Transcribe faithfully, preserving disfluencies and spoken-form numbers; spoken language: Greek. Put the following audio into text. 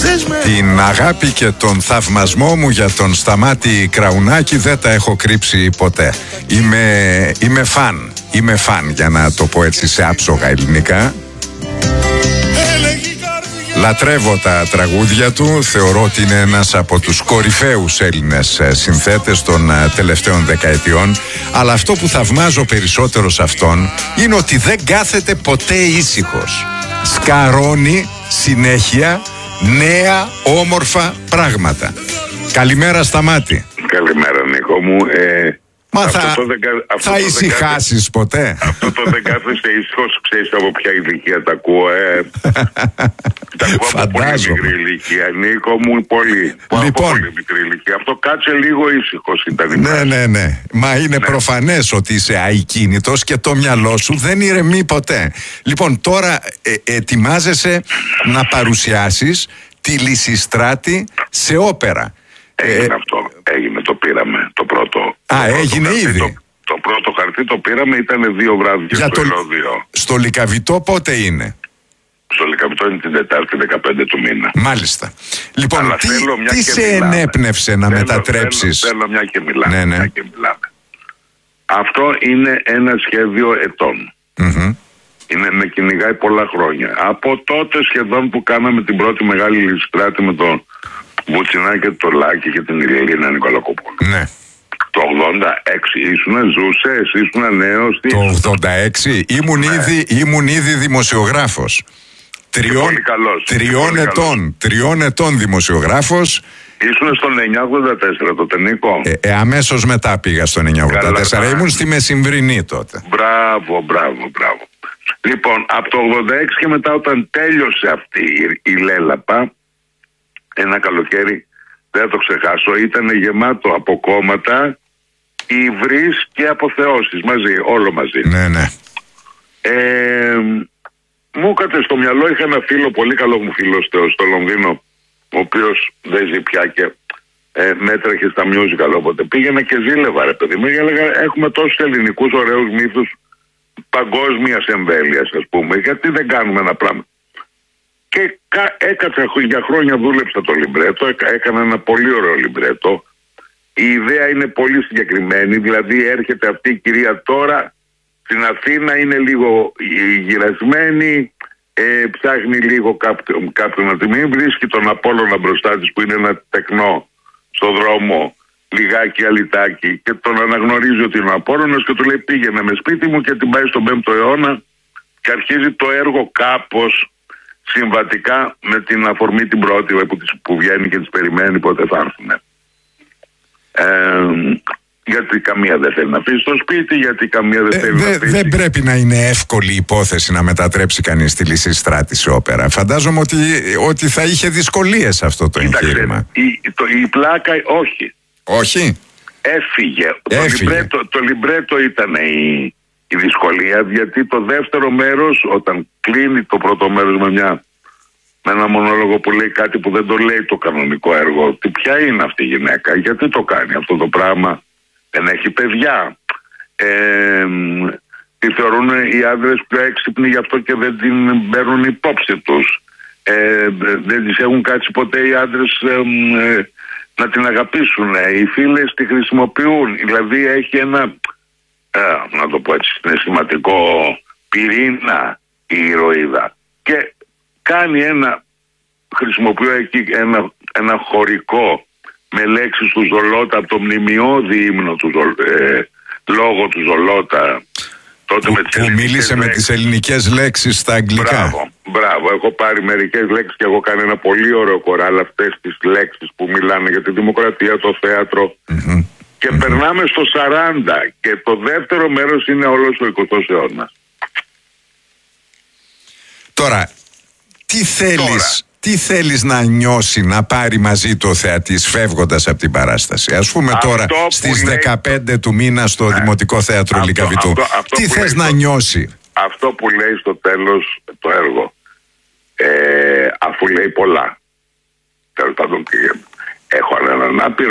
Την αγάπη και τον θαυμασμό μου για τον Σταμάτη Κραουνάκη δεν τα έχω κρύψει ποτέ. Είμαι, είμαι φαν, είμαι φαν για να το πω έτσι σε άψογα ελληνικά. Λατρεύω τα τραγούδια του, θεωρώ ότι είναι ένας από τους κορυφαίους Έλληνες συνθέτες των τελευταίων δεκαετιών, αλλά αυτό που θαυμάζω περισσότερο σε αυτόν είναι ότι δεν κάθεται ποτέ ήσυχος. Σκαρώνει συνέχεια νέα όμορφα πράγματα. Καλημέρα Σταμάτη. Καλημέρα Νίκο μου. Ε, Μα θα, το δεν, θα ησυχάσεις ποτέ. Αυτό το δεν κάθεσαι ήσυχος, ξέρεις από ποια ηλικία τα ακούω. Ε. Τα ακούω από πολύ μικρή ηλικία, Νίκο μου, πολύ. Λοιπόν, από πολύ μικρή ηλικία. Αυτό κάτσε λίγο ήσυχος ήταν. Ναι, ναι, ναι. Μα είναι ναι. προφανές ότι είσαι αικίνητος και το μυαλό σου δεν ηρεμεί ποτέ. Λοιπόν, τώρα ε, ετοιμάζεσαι να παρουσιάσεις τη Λυσιστράτη σε όπερα. Έγινε ε, αυτό. Έγινε, το πήραμε το πρώτο. Α, το έγινε πρώτο ήδη. Το, το πρώτο χαρτί το πήραμε, ήταν δύο βράδια στο το, Ηρώδειο. Στο Λυκαβητό πότε είναι? Στο Λυκαβητό είναι την Τετάρτη δεκαπέντε του μήνα. Μάλιστα. Λοιπόν, αλλά τι, τι σε μιλάμε. ενέπνευσε να θέλω, μετατρέψεις? Θέλω, θέλω μια και μιλάμε. Ναι, ναι. Μια και μιλάμε. Αυτό είναι ένα σχέδιο ετών. Mm-hmm. Είναι, με κυνηγάει πολλά χρόνια. Από τότε σχεδόν που κάναμε την πρώτη μεγάλη Λυσιστράτη με τον Βουτσινά και το Λάκη και την Ελίνα Νικολακοπούλου. Ναι. Το ογδόντα έξι ήσουνα, ζούσες, ήσουνα νέος. Το ογδόντα έξι ήμουν, ναι. ήδη, ήμουν ήδη δημοσιογράφος. Τριών, τριών ετών, τριών ετών δημοσιογράφος. Ήσουν στον εννιά ογδόντα τέσσερα τότε, Νίκο. Ε, ε, αμέσως μετά πήγα στον εννιά ογδόντα τέσσερα. Καλά, ήμουν στη Μεσημβρινή τότε. Μπράβο, μπράβο, μπράβο. Λοιπόν, από το ογδόντα έξι και μετά όταν τέλειωσε αυτή η, η Λέλαπα, ένα καλοκαίρι, δεν θα το ξεχάσω, ήταν γεμάτο από κόμματα, υβρείς και αποθεώσεις μαζί, όλο μαζί. Ναι, ναι. Ε, μου έκατε στο μυαλό, είχα ένα φίλο, πολύ καλό μου φίλο στο, στο Λονδίνο, ο οποίος δεν ζει πια και ε, μέτρεχε στα musical, οπότε πήγαινα και ζήλευα ρε παιδί μου, και έλεγα έχουμε τόσους ελληνικούς ωραίους μύθους παγκόσμιας εμβέλειας, ας πούμε, γιατί δεν κάνουμε ένα πράγμα? Και έκατσα για χρόνια, δούλεψα το λιμπρέτο, έκανα ένα πολύ ωραίο λιμπρέτο. Η ιδέα είναι πολύ συγκεκριμένη, δηλαδή έρχεται αυτή η κυρία τώρα στην Αθήνα, είναι λίγο γυρασμένη, ε, ψάχνει λίγο κάποιον, κάποιον να τη μην βρίσκει, τον Απόλλωνα μπροστά της που είναι ένα τεκνό στο δρόμο, λιγάκι αλυτάκι, και τον αναγνωρίζει ότι είναι ο Απόλλωνας και του λέει πήγαινε με σπίτι μου, και την πάει στον πέμπτο αιώνα και αρχίζει το έργο κάπως συμβατικά με την αφορμή την πρώτη που, που βγαίνει και τις περιμένει πότε θα έρθουν. Ε, γιατί καμία δεν θέλει να αφήσει στο σπίτι, γιατί καμία δεν ε, θέλει δε, να αφήσει. Δεν πρέπει να είναι εύκολη υπόθεση να μετατρέψει κανείς τη Λυσιστράτη σε όπερα. Φαντάζομαι ότι, ότι θα είχε δυσκολίες αυτό το εγχείρημα. Η, το, η πλάκα όχι. Όχι. Έφυγε. Έφυγε. Το, λιμπρέτο, το λιμπρέτο ήταν η, η δυσκολία, γιατί το δεύτερο μέρος, όταν κλείνει το πρώτο μέρος με, μια, με ένα μονόλογο που λέει κάτι που δεν το λέει το κανονικό έργο, ότι ποια είναι αυτή η γυναίκα, γιατί το κάνει αυτό το πράγμα, δεν έχει παιδιά, ε, τη θεωρούν οι άντρες πιο έξυπνοι, γι' αυτό και δεν την παίρνουν υπόψη τους, ε, δεν τις έχουν κάτσει ποτέ οι άντρες ε, ε, να την αγαπήσουν, οι φίλες τη χρησιμοποιούν, δηλαδή έχει ένα, ε, να το πω έτσι, συναισθηματικό πυρήνα η ηρωίδα, και κάνει ένα, χρησιμοποιώ εκεί ένα, ένα χωρικό με λέξεις του Ζολότα από το μνημειώδη ύμνο του ε, λόγο του Ζολότα, τότε που, με τις που μίλησε λέξεις. με τις ελληνικές λέξεις στα αγγλικά. Μπράβο, μπράβο, έχω πάρει μερικές λέξεις και έχω κάνει ένα πολύ ωραίο κοράλ, αυτές τις λέξεις που μιλάνε για τη δημοκρατία, το θέατρο, mm-hmm. και mm-hmm. περνάμε στο σαράντα και το δεύτερο μέρος είναι όλος ο εικοστός αιώνας. Τώρα, τι θέλεις, Τώρα. τι θέλεις να νιώσει, να πάρει μαζί του ο θεατής φεύγοντας από την παράσταση? Ας πούμε αυτό τώρα στις λέει... δεκαπέντε του μήνα στο ναι. Δημοτικό Θέατρο αυτό, Λυκαβητού. Αυτό, αυτό τι θες να στο... νιώσει? Αυτό που λέει στο τέλος το έργο, ε, αφού λέει πολλά, τέλος πάντων, έχω έναν άπειρο